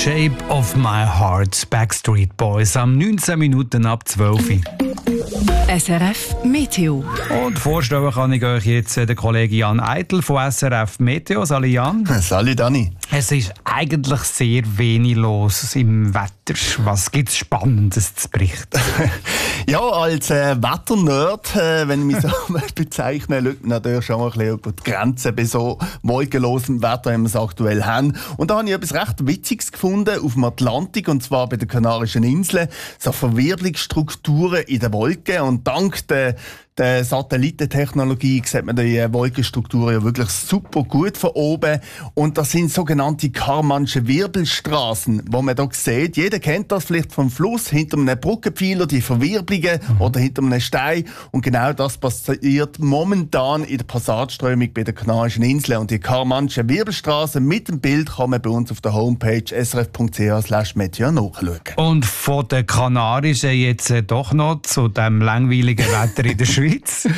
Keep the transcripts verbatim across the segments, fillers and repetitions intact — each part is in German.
Shape of my heart, Backstreet Boys, am neunzehn Minuten ab zwölf. S R F Meteo. Und vorstellen kann ich euch jetzt den Kollegen Jan Eitel von S R F Meteo. Salut Jan. Salut Dani. Es ist eigentlich sehr wenig los im Wetter. Was gibt es Spannendes zu berichten? Ja, als äh, Wetternerd, äh, wenn ich mich so bezeichne, schaut man natürlich schon mal ein bisschen über die Grenzen bei so wolkenlosem Wetter, wie wir es aktuell haben. Und da habe ich etwas recht Witziges gefunden auf dem Atlantik, und zwar bei den Kanarischen Inseln. So Verwirbelungsstrukturen in den Wolken. Und dank der Der Satellitentechnologie sieht man die Wolkenstruktur ja wirklich super gut von oben. Und das sind sogenannte Karmansche Wirbelstraßen, wo man hier sieht. Jeder kennt das vielleicht vom Fluss, hinter einem Brückenpfeiler, die Verwirbelungen, mhm. oder hinter einem Stein. Und genau das passiert momentan in der Passageströmung bei den Kanarischen Inseln. Und die Karmansche Wirbelstraßen mit dem Bild kann man bei uns auf der Homepage s r f punkt c h slash meteo nachschauen. Und von den Kanarischen jetzt doch noch zu dem langweiligen Wetter in der Schweiz.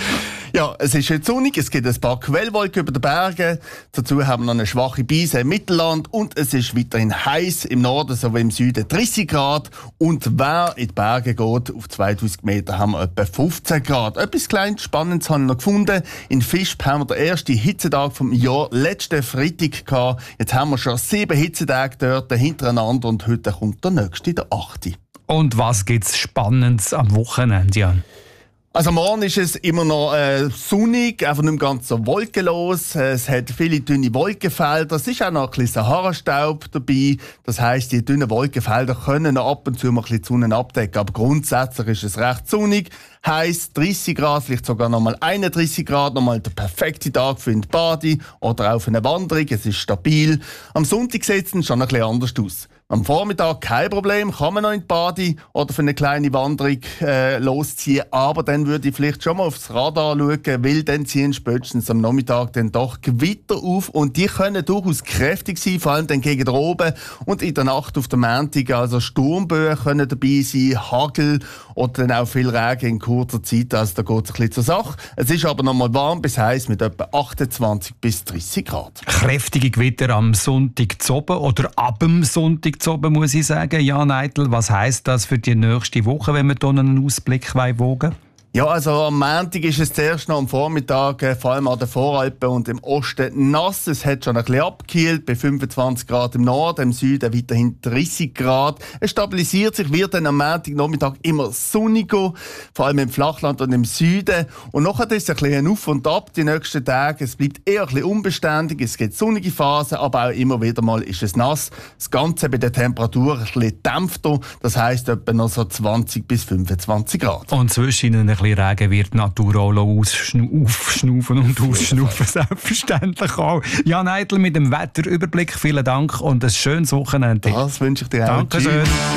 Ja, es ist jetzt sonnig, es gibt ein paar Quellwolken über den Bergen. Dazu haben wir noch eine schwache Brise im Mittelland und es ist weiterhin heiß im Norden sowie im Süden dreißig Grad. Und wer in die Berge geht, auf zweitausend Meter, haben wir etwa fünfzehn Grad. Etwas kleines Spannendes habe ich noch gefunden. In Visp haben wir den ersten Hitzetag vom Jahr letzten Freitag gehabt. Jetzt haben wir schon sieben Hitzetage dort hintereinander und heute kommt der nächste, der achte. Und was gibt es Spannendes am Wochenende, Jan? Also morgen ist es immer noch äh, sonnig, einfach nicht mehr ganz so wolkenlos. Es hat viele dünne Wolkenfelder. Es ist auch noch ein bisschen Sahara-Staub dabei. Das heisst, die dünnen Wolkenfelder können noch ab und zu mal ein bisschen die Sonne abdecken. Aber grundsätzlich ist es recht sonnig. Heisst dreißig Grad, vielleicht sogar noch mal einunddreißig Grad, nochmal der perfekte Tag für eine Bade oder auch für eine Wanderung. Es ist stabil. Am Sonntag sieht es schon ein bisschen anders aus. Am Vormittag kein Problem, kann man noch in die Bade oder für eine kleine Wanderung äh, losziehen. Aber dann würde ich vielleicht schon mal aufs Radar schauen, weil dann ziehen spätestens am Nachmittag dann doch Gewitter auf. Und die können durchaus kräftig sein, vor allem dann gegen oben. Und in der Nacht auf der Montag, also Sturmböen können dabei sein, Hagel oder dann auch viel Regen in kurzer Zeit. Also da geht es ein bisschen zur Sache. Es ist aber noch mal warm, bis heiß mit etwa achtundzwanzig bis dreißig Grad. Kräftige Gewitter am Sonntag zu oben oder ab dem Sonntag zu oben, muss ich sagen. Jan Eitel, was heisst das für die nächste Woche, wenn wir hier einen Ausblick wogen wollen? Ja, also am Montag ist es zuerst noch am Vormittag, äh, vor allem an den Voralpen und im Osten nass. Es hat schon ein bisschen abgekühlt, bei fünfundzwanzig Grad im Norden, im Süden weiterhin dreißig Grad. Es stabilisiert sich, wird dann am Montagnachmittag immer sonniger, vor allem im Flachland und im Süden. Und nachher ist es ein bisschen auf und ab die nächsten Tage. Es bleibt eher ein bisschen unbeständig, es gibt sonnige Phasen, aber auch immer wieder mal ist es nass. Das Ganze bei der Temperatur ein bisschen dämpfter, das heisst etwa noch so zwanzig bis fünfundzwanzig Grad. Und zwischen ein bisschen Regen wird die Natur auch aufschnaufen und ausschnaufen, selbstverständlich auch. Jan Eitel mit dem Wetterüberblick, vielen Dank und ein schönes Wochenende. Das wünsche ich dir auch. Dankeschön.